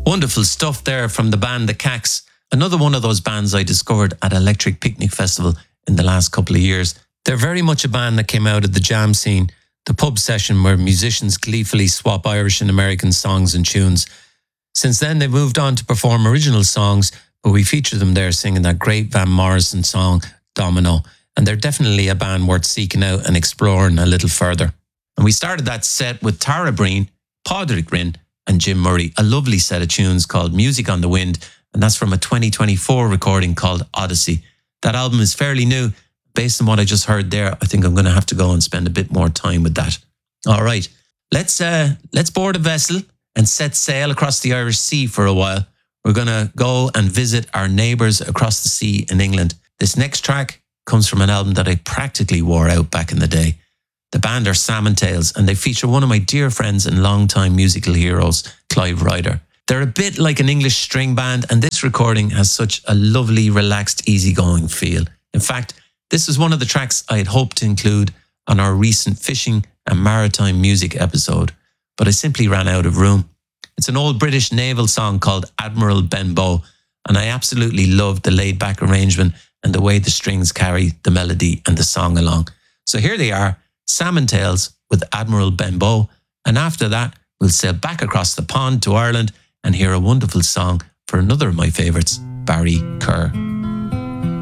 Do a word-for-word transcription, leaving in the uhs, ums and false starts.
Wonderful stuff there from the band The Cax. Another one of those bands I discovered at Electric Picnic Festival in the last couple of years. They're very much a band that came out of the jam scene, the pub session where musicians gleefully swap Irish and American songs and tunes. Since then, they've moved on to perform original songs, but we feature them there singing that great Van Morrison song, Domino. And they're definitely a band worth seeking out and exploring a little further. And we started that set with Tara Breen, Padraig Rinn and Jim Murray, a lovely set of tunes called Music on the Wind, and that's from a twenty twenty-four recording called Odyssey. That album is fairly new. Based on what I just heard there, I think I'm going to have to go and spend a bit more time with that. All right, let's uh, let's board a vessel and set sail across the Irish Sea for a while. We're going to go and visit our neighbours across the sea in England. This next track comes from an album that I practically wore out back in the day. The band are Salmon Tales, and they feature one of my dear friends and longtime musical heroes, Clive Ryder. They're a bit like an English string band, and this recording has such a lovely, relaxed, easygoing feel. In fact, this is one of the tracks I had hoped to include on our recent fishing and maritime music episode, but I simply ran out of room. It's an old British naval song called Admiral Benbow, and I absolutely loved the laid-back arrangement and the way the strings carry the melody and the song along. So here they are, Salmon Tales with Admiral Benbow, and after that, we'll sail back across the pond to Ireland and hear a wonderful song for another of my favourites, Barry Kerr.